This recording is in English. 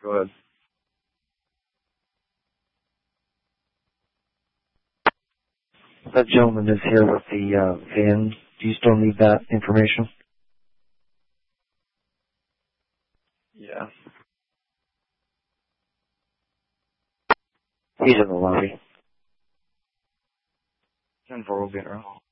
Go ahead. That gentleman is here with the van. Do you still need that information? Yeah. He's in the lobby. 10-4 will be around.